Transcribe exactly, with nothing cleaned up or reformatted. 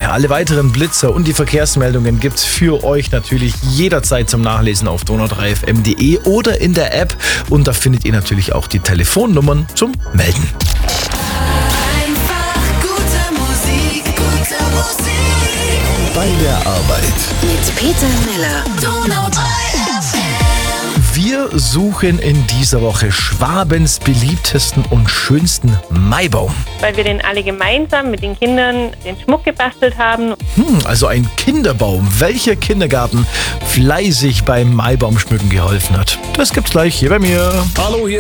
Ja, alle weiteren Blitzer und die Verkehrsmeldungen gibt's für euch natürlich jederzeit zum Nachlesen auf donau drei f m punkt de oder in der App. Und da findet ihr natürlich auch die Telefonnummern zum Melden. Einfach gute Musik, gute Musik. Bei der Arbeit. Mit Peter Miller. Donau drei F M. Wir suchen in dieser Woche Schwabens beliebtesten und schönsten Maibaum. Weil wir den alle gemeinsam mit den Kindern den Schmuck gebastelt haben. Hm, also ein Kinderbaum. Welcher Kindergarten fleißig beim Maibaumschmücken geholfen hat. Das gibt's gleich hier bei mir. Hallo, hier